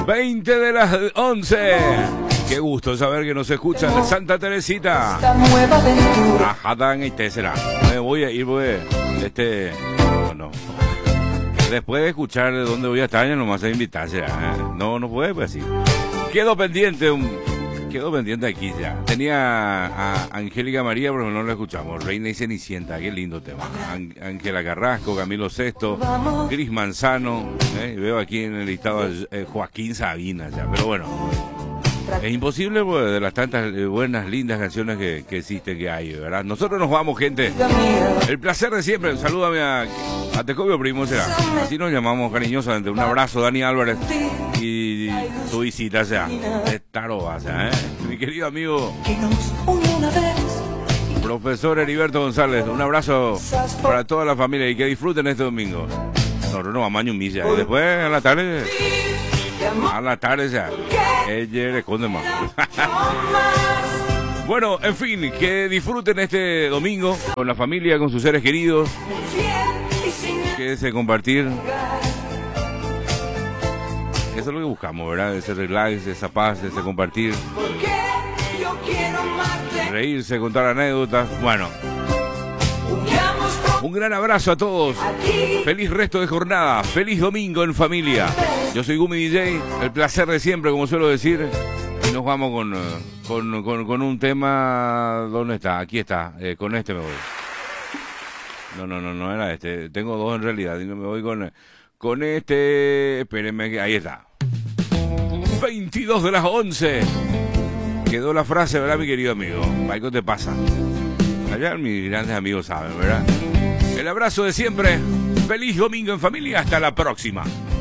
20 de las 11. Qué gusto saber que nos escuchan de Santa Teresita. Ajá, y te será. Me voy a ir, pues. No. Después de escuchar de dónde voy a estar, ya nomás se invitarse. No puede, pues así. Quedo pendiente aquí ya. Tenía a Angélica María, pero no la escuchamos. Reina y Cenicienta, qué lindo tema. Ángela Carrasco, Camilo Sesto, Cris Manzano. Veo aquí en el listado Joaquín Sabina ya. Pero bueno, es imposible, pues, de las tantas buenas, lindas canciones que existen, que hay, ¿verdad? Nosotros nos vamos, gente. El placer de siempre. Salúdame a Tecobio Primo, será. Así nos llamamos cariñosamente. Un abrazo, Dani Álvarez. Y tu visita, sea. Esta roba, sea, mi querido amigo profesor Heriberto González. Un abrazo para toda la familia y que disfruten este domingo. Nosotros nos vamos a un misa. Y después, a la tarde ya. Ella le esconde más. Bueno, en fin, que disfruten este domingo con la familia, con sus seres queridos. Quédese compartir. Eso es lo que buscamos, ¿verdad? Ese relax, esa paz, ese compartir. Reírse, contar anécdotas. Bueno. Un gran abrazo a todos. Feliz resto de jornada. Feliz domingo en familia. Yo soy Gumi DJ. El placer de siempre, como suelo decir. Y nos vamos con un tema. ¿Dónde está? Aquí está. Con este me voy. No era este. Tengo dos en realidad. Me voy con este. Espérenme que ahí está. 22 de las 11. Quedó la frase, ¿verdad, mi querido amigo? Algo te pasa. Allá mis grandes amigos saben, ¿verdad? El abrazo de siempre. Feliz domingo en familia. Hasta la próxima.